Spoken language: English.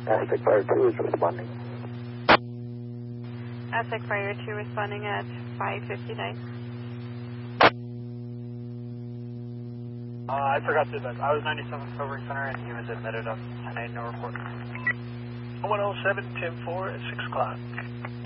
Aztec Fire 2 is responding. Aztec Fire 2 responding at 5:59. I forgot to advise. I was 97 covering center and he was admitted on 10-8, no report. 107, 10-4 at 6 o'clock.